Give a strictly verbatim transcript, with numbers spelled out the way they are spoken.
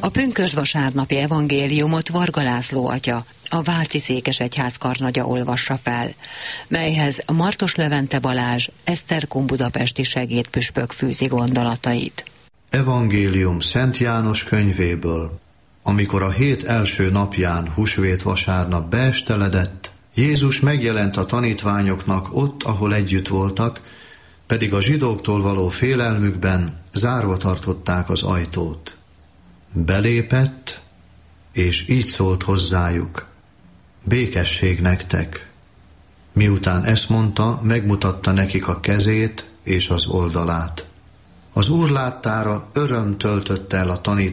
A pünkösdvasárnapi evangéliumot Varga László atya, a Váci Székesegyház karnagya olvassa fel, melyhez Martos Levente Balázs, Esztergom budapesti segédpüspök fűzi gondolatait. Evangélium Szent János könyvéből. Amikor a hét első napján, húsvét vasárnap beesteledett, Jézus megjelent a tanítványoknak ott, ahol együtt voltak, pedig a zsidóktól való félelmükben zárva tartották az ajtót. Belépett, és így szólt hozzájuk: békesség nektek! Miután ezt mondta, megmutatta nekik a kezét és az oldalát. Az Úr láttára öröm töltötte el a tanítványokat,